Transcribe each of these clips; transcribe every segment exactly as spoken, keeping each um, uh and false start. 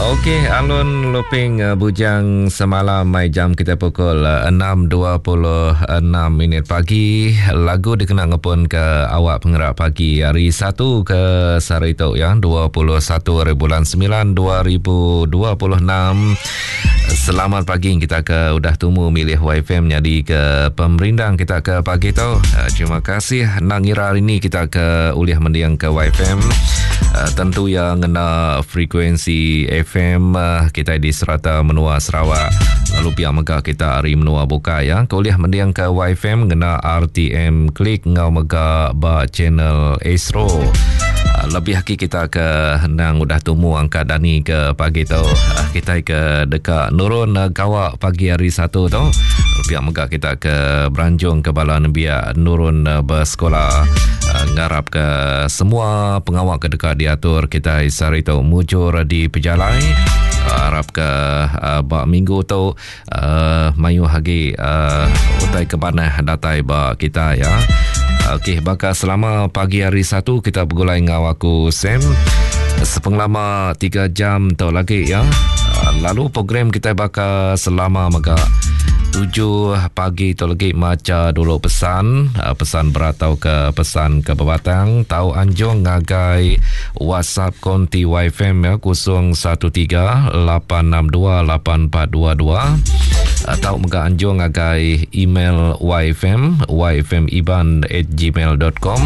Okey, alun luping uh, bujang semalam mai jam kita pukul uh, enam dua puluh enam minit pagi. Lagu dikenal ngepun ke awak pengerak pagi hari satu ke Sarito yang dua puluh satu bulan sembilan dua ribu dua puluh enam. Selamat pagi, kita ke udah temu milih Y F M jadi ke pemerindang kita ke pagi tu. Uh, terima kasih nang ira hari ni kita ke uliah mendiang ke Y F M. Uh, tentu yang ngena frekuensi F M uh, kita di Serata Menua Sarawak. Lalu pihak megah kita hari Menua Buka ya. Kuliah mendiang ke Y F M ngena R T M klik ngau megah ba channel Astro. Uh, lebih haki kita ke hendang udah temu angkat Dani ke pagi tu. Uh, kita ke dekat Nurun uh, Kawak pagi hari satu tu. Pihak megah kita ke Beranjung ke Balan biar Nurun uh, bersekolah. Uh, ngarap ke semua pengawal ke dekat diatur kita isari tu mujur di pejalai. Uh, harap ke uh, bak minggu tu uh, mayu hagi uh, utai ke panah datai bak kita ya. Okey, bakal selama pagi hari satu kita bergulai dengan aku Sam sepenglama tiga jam tu lagi ya. Uh, lalu program kita bakal selama maka tujuh pagi tu lagi maca dulu pesan uh, pesan beratau ke pesan ke Bebatang tahu anjung ngagai WhatsApp konti Y F M ya kosong satu tiga lapan enam dua lapan empat dua dua atau mega anjung ngagai email yfm yfmiban at gmail dot com.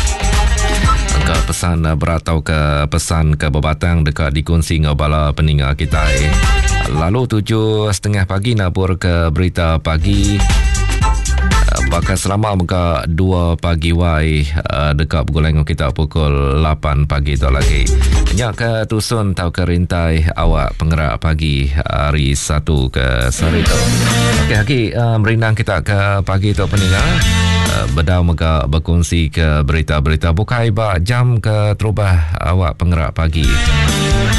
Ke pesan beratau ke pesan ke Bebatang dekat dikongsi ngabala peninga kita. Lalu tujuh setengah pagi nabur ke berita pagi. Bakal selama muka dua pagi wai dekat bergulai kita pukul lapan pagi tu lagi. Nyak ke tusun tau ke rintai awak pengerak pagi hari satu ke sore tu. Okey, haki uh, merindang kita ke pagi tu peninga. Uh, bedau muka berkongsi ke berita-berita bukai bak jam ke terubah awak pengerak pagi.